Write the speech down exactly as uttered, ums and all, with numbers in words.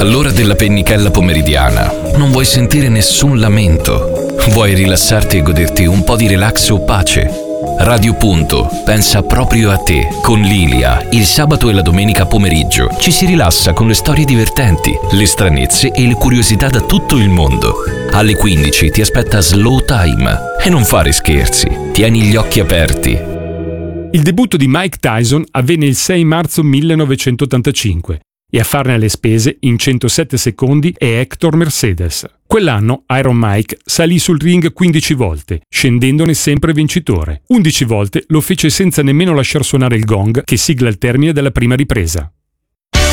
All'ora della pennichella pomeridiana non vuoi sentire nessun lamento. Vuoi rilassarti e goderti un po' di relax o pace? Radio Punto pensa proprio a te. Con Lilia, il sabato e la domenica pomeriggio ci si rilassa con le storie divertenti, le stranezze e le curiosità da tutto il mondo. Alle quindici ti aspetta Slow Time. E non fare scherzi, tieni gli occhi aperti. Il debutto di Mike Tyson avvenne il sei marzo millenovecentottantacinque e a farne le spese in centosette secondi è Hector Mercedes. Quell'anno Iron Mike salì sul ring quindici volte, scendendone sempre vincitore. undici volte lo fece senza nemmeno lasciar suonare il gong che sigla il termine della prima ripresa.